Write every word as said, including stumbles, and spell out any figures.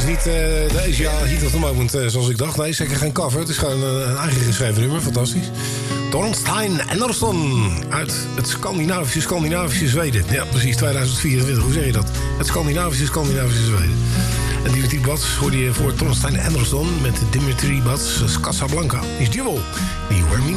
is niet uh, de Asia Heat of the Moment uh, zoals ik dacht. Nee, zeker geen cover. Het is gewoon een, een eigen geschreven nummer. Fantastisch. Tornstein Andersson uit het Scandinavische, Scandinavische Zweden. Ja, precies, tweeduizend vierentwintig. Hoe zeg je dat? Het Scandinavische, Scandinavische Zweden. En Dimitri Bats hoorde je voor Tornstein Andersson met Dimitri Bats Casablanca. Is duo. Die hoor